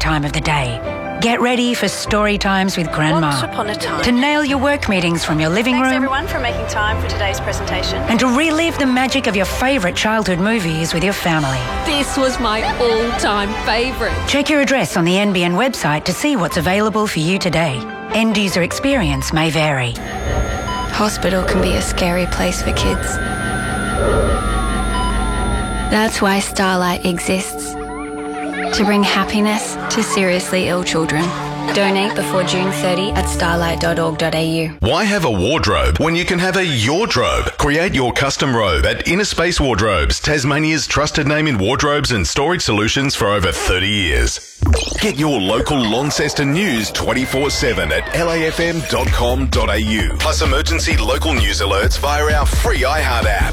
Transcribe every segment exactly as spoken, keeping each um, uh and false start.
time of the day. Get ready for story times with Grandma. Once upon a time. To nail your work meetings from your living Thanks room. everyone for making time for today's presentation. And to relive the magic of your favourite childhood movies with your family. This was my all-time favourite. Check your address on the N B N website to see what's available for you today. End user experience may vary. Hospital can be a scary place for kids. That's why Starlight exists. To bring happiness to seriously ill children. Donate before June thirtieth at starlight dot org dot a u. Why have a wardrobe when you can have a Yordrobe? Create your custom robe at Inner Space Wardrobes, Tasmania's trusted name in wardrobes and storage solutions for over thirty years. Get your local Launceston news twenty-four seven at l a f m dot com dot a u. Plus emergency local news alerts via our free iHeart app.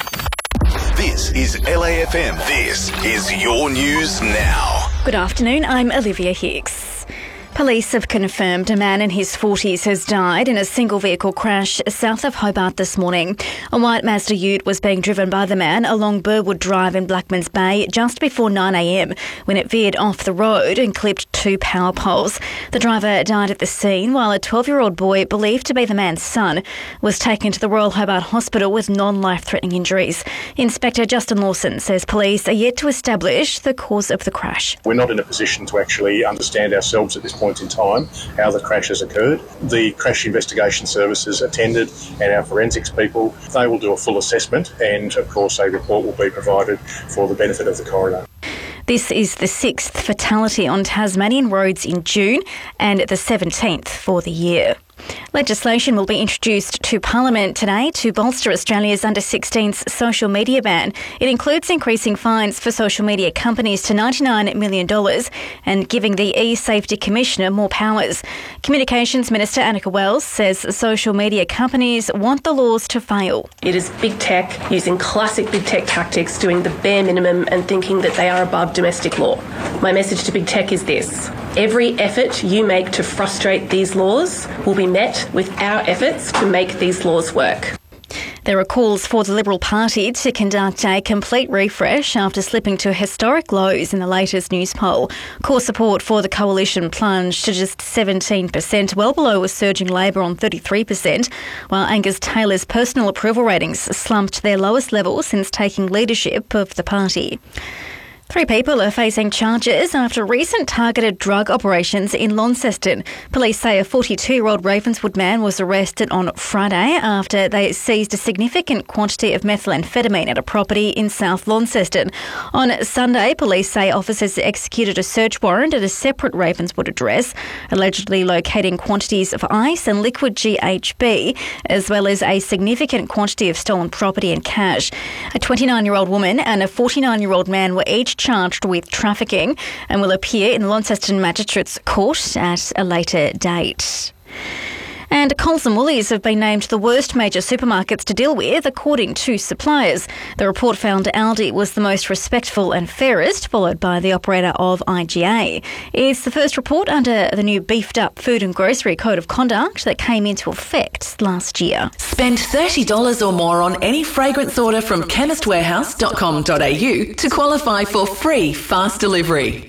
This is L A F M. This is your news now. Good afternoon, I'm Olivia Hicks. Police have confirmed a man in his forties has died in a single vehicle crash south of Hobart this morning. A white Mazda Ute was being driven by the man along Burwood Drive in Blackmans Bay just before nine a m when it veered off the road and clipped two power poles. The driver died at the scene while a twelve-year-old boy, believed to be the man's son, was taken to the Royal Hobart Hospital with non-life-threatening injuries. Inspector Justin Lawson says police are yet to establish the cause of the crash. We're not in a position to actually understand ourselves at this point in time how the crash has occurred. The crash investigation services attended and our forensics people, they will do a full assessment and of course a report will be provided for the benefit of the coroner. This is the sixth fatality on Tasmanian roads in June and the seventeenth for the year. Legislation will be introduced to Parliament today to bolster Australia's under sixteens social media ban. It includes increasing fines for social media companies to ninety-nine million dollars and giving the e-Safety Commissioner more powers. Communications Minister Annika Wells says social media companies want the laws to fail. It is big tech using classic big tech tactics, doing the bare minimum and thinking that they are above domestic law. My message to big tech is this: every effort you make to frustrate these laws will be met with our efforts to make these laws work. There are calls for the Liberal Party to conduct a complete refresh after slipping to historic lows in the latest news poll. Core support for the coalition plunged to just seventeen percent, well below a surging Labor on thirty-three percent, while Angus Taylor's personal approval ratings slumped to their lowest level since taking leadership of the party. Three people are facing charges after recent targeted drug operations in Launceston. Police say a forty-two-year-old Ravenswood man was arrested on Friday after they seized a significant quantity of methamphetamine at a property in South Launceston. On Sunday, police say officers executed a search warrant at a separate Ravenswood address, allegedly locating quantities of ice and liquid G H B, as well as a significant quantity of stolen property and cash. A twenty-nine-year-old woman and a forty-nine-year-old man were each charged with trafficking and will appear in Launceston Magistrates Court at a later date. And Coles and Woolies have been named the worst major supermarkets to deal with, according to suppliers. The report found Aldi was the most respectful and fairest, followed by the operator of I G A. It's the first report under the new beefed-up Food and Grocery Code of Conduct that came into effect last year. Spend thirty dollars or more on any fragrance order from chemist warehouse dot com dot a u to qualify for free fast delivery.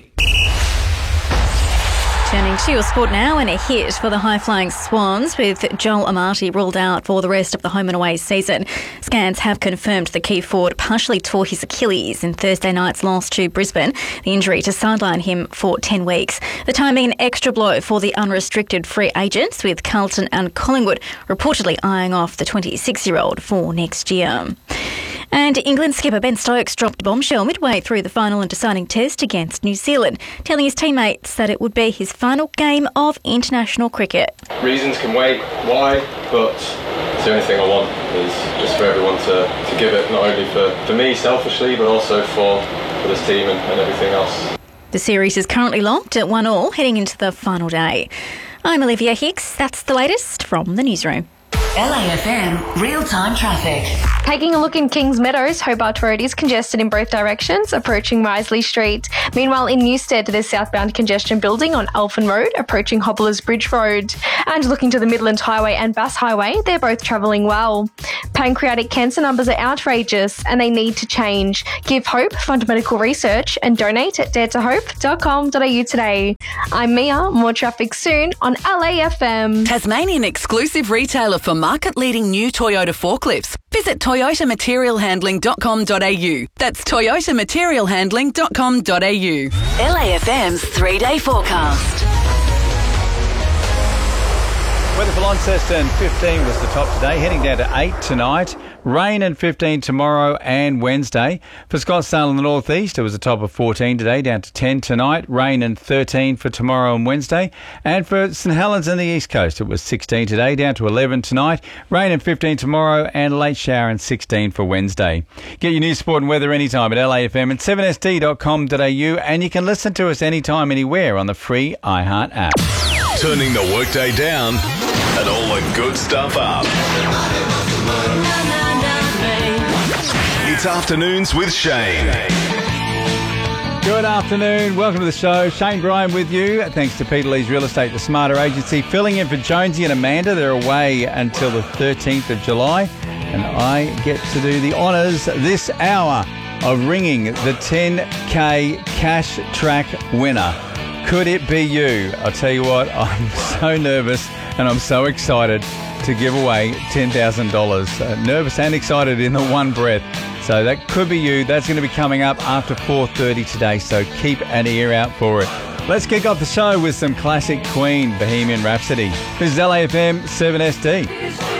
Turning to your sport now, and a hit for the high-flying Swans with Joel Amati ruled out for the rest of the home and away season. Scans have confirmed the key forward partially tore his Achilles in Thursday night's loss to Brisbane, the injury to sideline him for ten weeks. The timing an extra blow for the unrestricted free agents, with Carlton and Collingwood reportedly eyeing off the twenty-six-year-old for next year. And England skipper Ben Stokes dropped a bombshell midway through the final and deciding test against New Zealand, telling his teammates that it would be his final game of international cricket. Reasons can wait, why, but it's the only thing I want is just for everyone to, to give it, not only for, for me selfishly, but also for, for this team and, and everything else. The series is currently locked at one all heading into the final day. I'm Olivia Hicks. That's the latest from the newsroom. L A F M real-time traffic. Taking a look in Kings Meadows, Hobart Road is congested in both directions, approaching Risley Street. Meanwhile, in Newstead, there's southbound congestion building on Alphen Road, approaching Hobblers Bridge Road. And looking to the Midland Highway and Bass Highway, they're both travelling well. Pancreatic cancer numbers are outrageous and they need to change. Give hope, fund medical research and donate at dare to hope dot com dot a u today. I'm Mia, more traffic soon on L A F M. Tasmanian exclusive retailer for market-leading new Toyota forklifts. Visit toyota material handling dot com dot a u. That's toyota material handling dot com dot a u. L A F M's three-day forecast. Weather for Launceston, fifteen was the top today, heading down to eight tonight. Rain and fifteen tomorrow and Wednesday. For Scottsdale in the northeast, it was a top of fourteen today, down to ten tonight. Rain and thirteen for tomorrow and Wednesday. And for St Helens and the east coast, it was sixteen today, down to eleven tonight. Rain and fifteen tomorrow and late shower and sixteen for Wednesday. Get your news, sport and weather anytime at L A F M and seven S D dot com dot a u, and you can listen to us anytime, anywhere on the free iHeart app. Turning the workday down and all the good stuff up. It's Afternoons with Shane. Good afternoon. Welcome to the show. Shane Bryan with you. Thanks to Peter Lee's Real Estate, the Smarter Agency, filling in for Jonesy and Amanda. They're away until the thirteenth of July. And I get to do the honours this hour of ringing the ten K cash track winner. Could it be you? I'll tell you what, I'm so nervous and I'm so excited to give away ten thousand dollars. Uh, nervous and excited in the one breath. So that could be you. That's going to be coming up after four thirty today, so keep an ear out for it. Let's kick off the show with some classic Queen, Bohemian Rhapsody. This is L A F M seven S D.